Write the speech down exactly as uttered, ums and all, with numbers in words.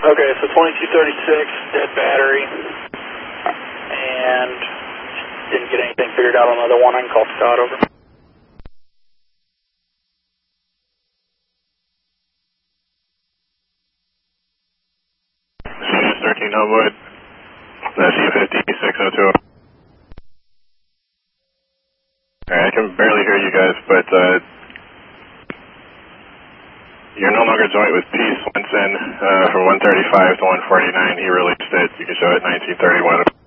Okay, so twenty-two thirty-six, dead battery, and didn't get anything figured out on the other one. I can call Scott over. thirteen Homewood, that's U fifty-six oh two. Alright, I can barely hear you guys, but uh, you're no longer joint with P. Swenson uh, from one thirty-five to one forty-nine. He released it. You can show it nineteen thirty-one.